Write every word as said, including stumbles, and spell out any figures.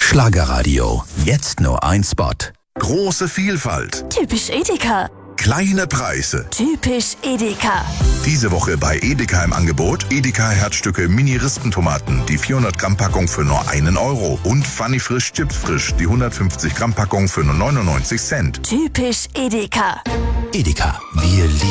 Schlagerradio. Jetzt nur ein Spot. Große Vielfalt. Typisch Edeka. Kleine Preise. Typisch Edeka. Diese Woche bei Edeka im Angebot Edeka Herzstücke Mini-Rispentomaten, die vierhundert Gramm Packung für nur einen Euro. Und Funny Frisch Chips Frisch, die hundertfünfzig Gramm Packung für nur neunundneunzig Cent. Typisch Edeka. Edeka, wir lieben